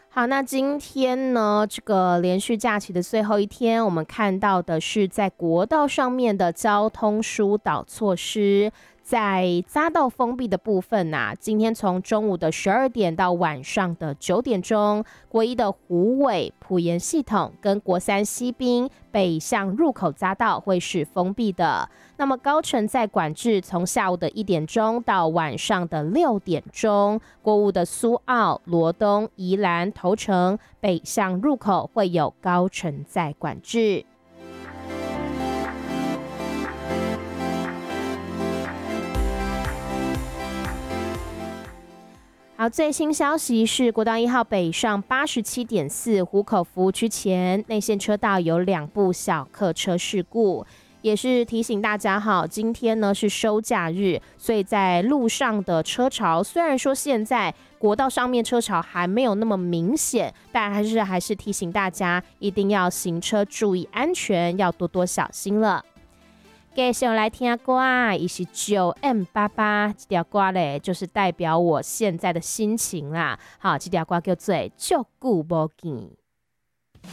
好，那今天呢，这个连续假期的最后一天，我们看到的是在国道上面的交通疏导措施。在匝道封闭的部分啊，今天从中午的12点到晚上的9点钟，国一的虎尾、埔盐系统跟国三西滨北向入口匝道会是封闭的。那么高乘载管制从下午的1点钟到晚上的6点钟，国五的苏澳、罗东、宜兰、头城北向入口会有高乘载管制。好，最新消息是国道1号北上87.4湖口服务区前内线车道有2部小客车事故，也是提醒大家哈，今天呢是收假日，所以在路上的车潮虽然说现在国道上面车潮还没有那么明显，但还是提醒大家一定要行车注意安全，要多多小心了。继续来听歌啊，也是9M88这条歌嘞，就是代表我现在的心情啦。好，这条歌叫做《足久无见》。